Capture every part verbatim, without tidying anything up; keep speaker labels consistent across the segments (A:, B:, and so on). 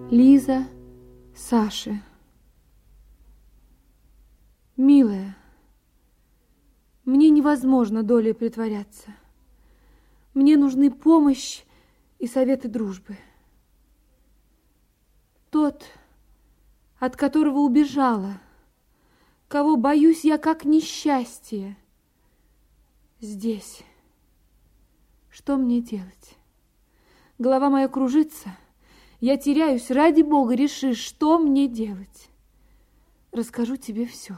A: Лиза Саше. Милая, мне невозможно долей притворяться. Мне нужны помощь и советы дружбы. Тот, от которого убежала, кого боюсь я как несчастье, здесь. Что мне делать? Голова моя кружится, я теряюсь. Ради Бога, реши, что мне делать. Расскажу тебе все.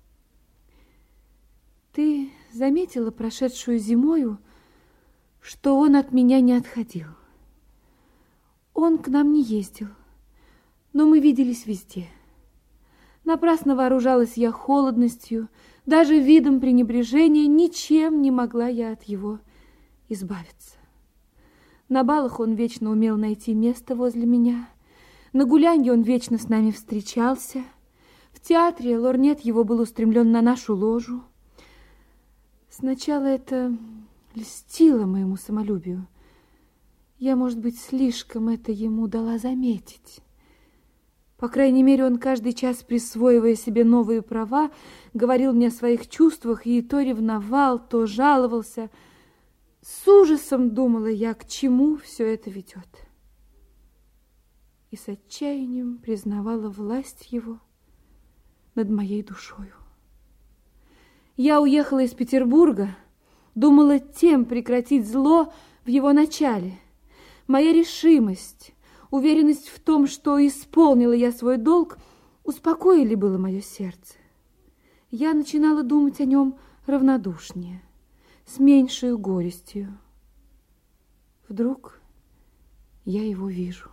A: Ты заметила прошедшую зимою, что он от меня не отходил. Он к нам не ездил, но мы виделись везде. Напрасно вооружалась я холодностью, даже видом пренебрежения, ничем не могла я от его избавиться. На балах он вечно умел найти место возле меня, на гулянье он вечно с нами встречался, в театре лорнет его был устремлен на нашу ложу. Сначала это льстило моему самолюбию. Я, может быть, слишком это ему дала заметить. По крайней мере, он каждый час, присвоивая себе новые права, говорил мне о своих чувствах и то ревновал, то жаловался. С ужасом думала я, к чему все это ведет. И с отчаянием признавала власть его над моей душою. Я уехала из Петербурга, думала тем прекратить зло в его начале. Моя решимость, уверенность в том, что исполнила я свой долг, успокоили было мое сердце. Я начинала думать о нем равнодушнее, с меньшей горестью. Вдруг я его вижу.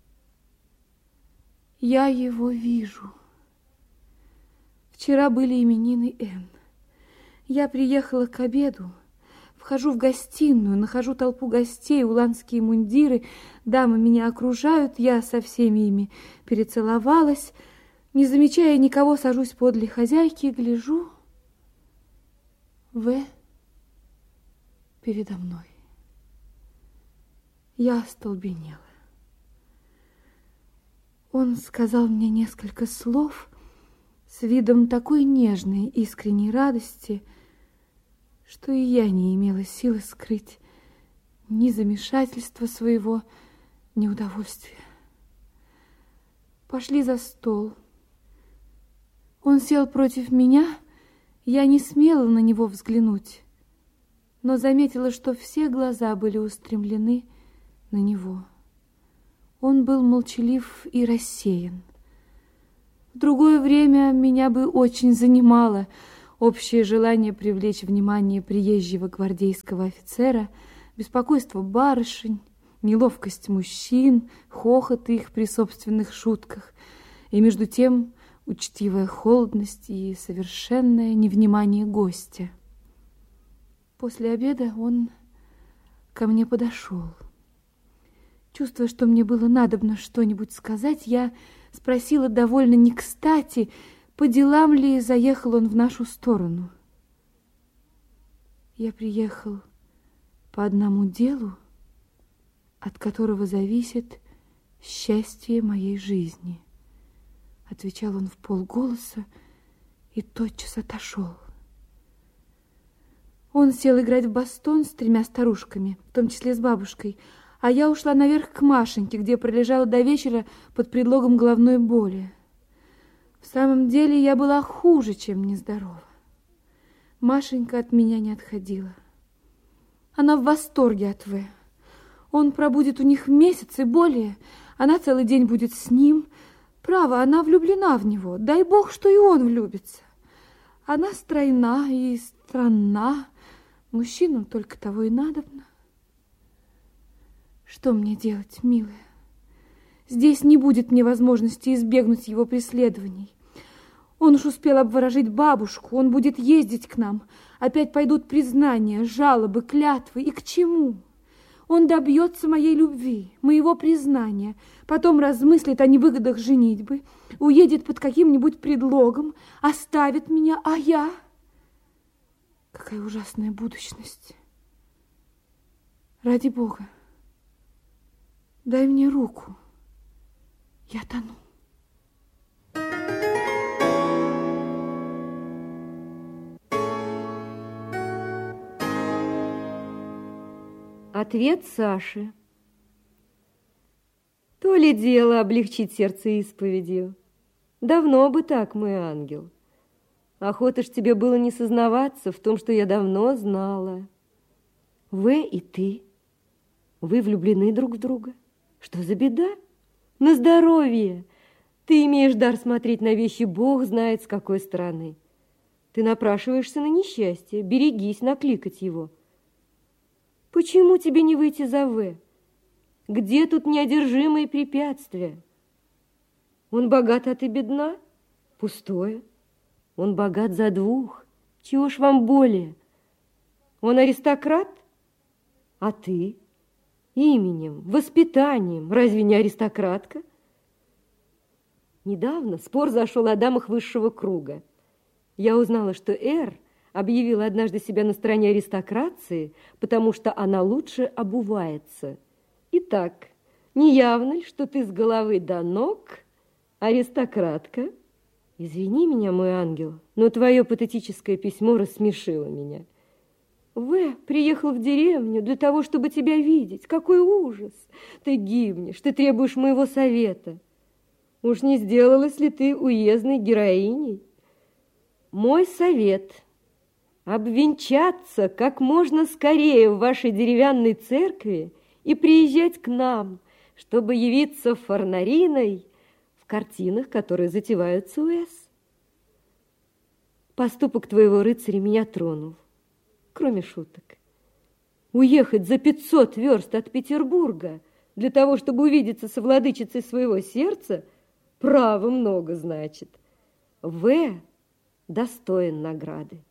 A: Я его вижу. Вчера были именины Н. Я приехала к обеду, вхожу в гостиную, нахожу толпу гостей, уланские мундиры, дамы меня окружают, я со всеми ими перецеловалась, не замечая никого, сажусь подле хозяйки и гляжу. В. передо мной. Я остолбенела. Он сказал мне несколько слов с видом такой нежной, искренней радости, что и я не имела силы скрыть ни замешательства своего, ни удовольствия. Пошли за стол. Он сел против меня, я не смела на него взглянуть, но заметила, что все глаза были устремлены на него. Он был молчалив и рассеян. В другое время меня бы очень занимало общее желание привлечь внимание приезжего гвардейского офицера, беспокойство барышень, неловкость мужчин, хохот их при собственных шутках, и между тем учтивая холодность и совершенное невнимание гостя. После обеда он ко мне подошел. Чувствуя, что мне было надобно что-нибудь сказать, я спросила довольно не кстати, по делам ли заехал он в нашу сторону. Я приехал по одному делу, от которого зависит счастье моей жизни, отвечал он вполголоса и тотчас отошел. Он сел играть в бастон с тремя старушками, в том числе с бабушкой, а я ушла наверх к Машеньке, где пролежала до вечера под предлогом головной боли. В самом деле я была хуже, чем нездорова. Машенька от меня не отходила. Она в восторге от В. Он пробудет у них месяц и более. Она целый день будет с ним. Право, она влюблена в него. Дай Бог, что и он влюбится. Она стройна и странна. Мужчинам только того и надобно. Что мне делать, милая? Здесь не будет мне возможности избегнуть его преследований. Он уж успел обворожить бабушку, он будет ездить к нам. Опять пойдут признания, жалобы, клятвы. И к чему? Он добьется моей любви, моего признания, потом размыслит о невыгодах женитьбы, уедет под каким-нибудь предлогом, оставит меня, а я... Какая ужасная будущность! Ради Бога, дай мне руку. Я тону.
B: Ответ Саши. То ли дело облегчить сердце исповедью. Давно бы так, мой ангел. Охота ж тебе было не сознаваться в том, что я давно знала. Вы и ты, вы влюблены друг в друга. Что за беда? На здоровье! Ты имеешь дар смотреть на вещи, Бог знает с какой стороны. Ты напрашиваешься на несчастье, берегись накликать его. Почему тебе не выйти за В? Где тут неодержимые препятствия? Он богат, а ты бедна? Пустое. Он богат за двух. Чего ж вам более? Он аристократ? А ты? Именем, воспитанием. Разве не аристократка? Недавно спор зашел о дамах высшего круга. Я узнала, что Р объявила однажды себя на стороне аристократии, потому что она лучше обувается. Итак, не явно ли, что ты с головы до ног аристократка? Извини меня, мой ангел, но твое патетическое письмо рассмешило меня. В приехал в деревню для того, чтобы тебя видеть. Какой ужас! Ты гибнешь, ты требуешь моего совета. Уж не сделалась ли ты уездной героиней? Мой совет – обвенчаться как можно скорее в вашей деревянной церкви и приезжать к нам, чтобы явиться Форнариной в картинах, которые затеваются у С. Поступок твоего рыцаря меня тронул, кроме шуток. Уехать за пятьсот верст от Петербурга для того, чтобы увидеться со владычицей своего сердца, право много значит. В достоин награды.